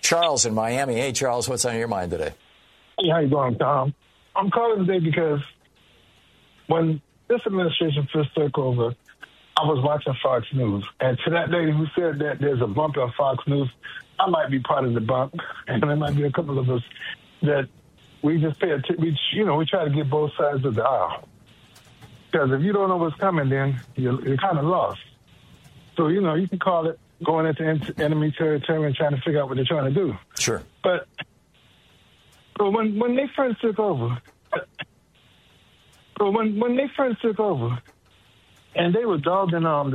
Charles in Miami. Hey, Charles, what's on your mind today? Hey, how you doing, Tom? I'm calling today because when this administration first took over, I was watching Fox News. And to that lady who said that there's a bump on Fox News, I might be part of the bump. And there might be a couple of us that we just pay attention. We try to get both sides of the aisle. Because if you don't know what's coming, then you're kind of lost. So, you can call it going into enemy territory and trying to figure out what they're trying to do. Sure. But when they first took over, and they were dogging